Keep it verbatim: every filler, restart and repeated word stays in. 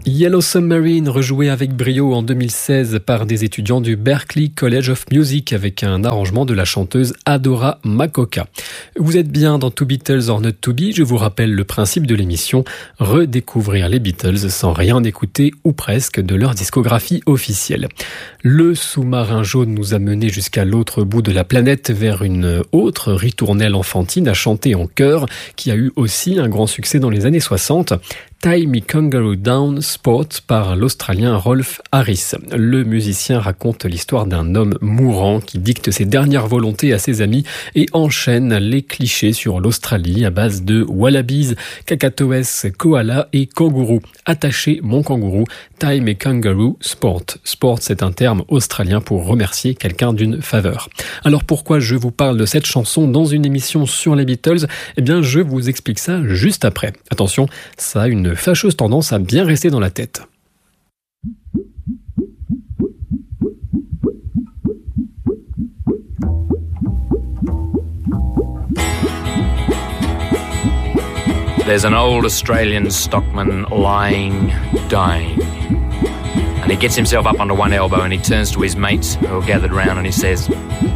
Yellow Submarine, rejoué avec brio en deux mille seize par des étudiants du Berklee College of Music avec un arrangement de la chanteuse Adora Makoka. Vous êtes bien dans To Beatles or Not To Be, je vous rappelle le principe de l'émission, redécouvrir les Beatles sans rien écouter ou presque de leur discographie officielle. Le sous-marin jaune nous a mené jusqu'à l'autre bout de la planète vers une autre ritournelle enfantine à chanter en chœur qui a eu aussi un grand succès dans les années soixante. Tie Me Kangaroo Down Sport par l'Australien Rolf Harris. Le musicien raconte l'histoire d'un homme mourant qui dicte ses dernières volontés à ses amis et enchaîne les clichés sur l'Australie à base de wallabies, cacatoès, koala et kangourou. Attaché mon kangourou, Tie Me Kangaroo Sport. Sport, c'est un terme australien pour remercier quelqu'un d'une faveur. Alors pourquoi je vous parle de cette chanson dans une émission sur les Beatles ? Eh bien, je vous explique ça juste après. Attention, ça a une fâcheuse tendance à bien rester dans la tête. There's an old Australian stockman lying, dying. And he gets himself up onto one elbow and he turns to his mates who are gathered round and he says,